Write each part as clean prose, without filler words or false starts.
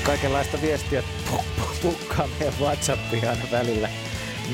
Kaikenlaista viestiä pukkaa meidän WhatsAppiin aina välillä 04061959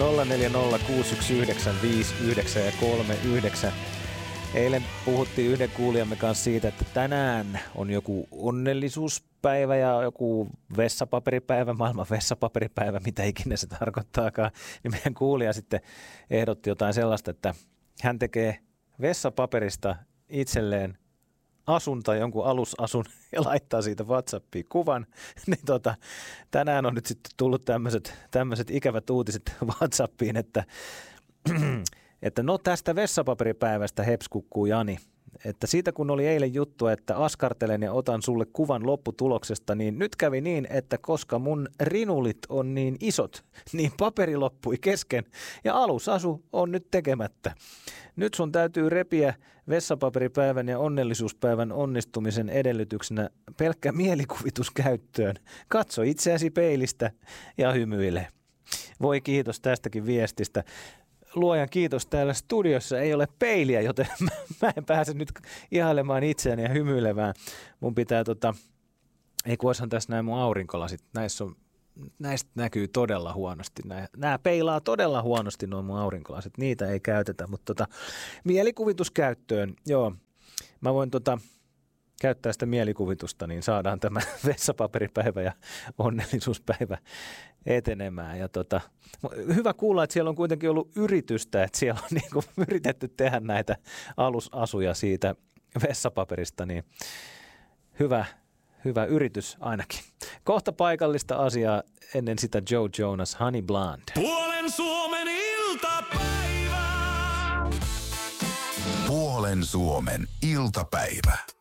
ja 39. Eilen puhuttiin yhden kuulijamme kanssa siitä, että tänään on joku onnellisuuspäivä ja joku vessapaperipäivä, maailman vessapaperipäivä, mitä ikinä se tarkoittaakaan. Niin meidän kuulija sitten ehdotti jotain sellaista, että hän tekee vessapaperista itselleen asun tai jonkun alusasun ja laittaa siitä WhatsAppiin kuvan, niin tänään on nyt sitten tullut tämmöiset ikävät uutiset WhatsAppiin, että no tästä vessapaperipäivästä hepskukkuu Jani, että siitä kun oli eilen juttu, että askartelen ja otan sulle kuvan lopputuloksesta, niin nyt kävi niin, että koska mun rinulit on niin isot, niin paperi loppui kesken ja alusasu on nyt tekemättä. Nyt sun täytyy repiä vessapaperipäivän ja onnellisuuspäivän onnistumisen edellytyksenä pelkkä mielikuvitus käyttöön. Katso itseäsi peilistä ja hymyile. Voi kiitos tästäkin viestistä. Luojan kiitos, täällä studiossa ei ole peiliä, joten mä en pääse nyt ihailemaan itseäni ja hymyilemään. Mun pitää ei kuoshan tässä näin mun aurinkolasit. Näistä näkyy todella huonosti. Nämä peilaa todella huonosti nuo mun aurinkolasit. Niitä ei käytetä, mutta mielikuvituskäyttöön. Joo, mä voin käyttää sitä mielikuvitusta, niin saadaan tämä vessapaperipäivä ja onnellisuuspäivä etenemään. Ja hyvä kuulla, että siellä on kuitenkin ollut yritystä, että siellä on niin kuin yritetty tehdä näitä alusasuja siitä vessapaperista, niin hyvä yritys ainakin. Kohta paikallista asiaa ennen sitä Joe Jonas, Honey Blonde. Puolen Suomen iltapäivä. Puolen Suomen iltapäivä.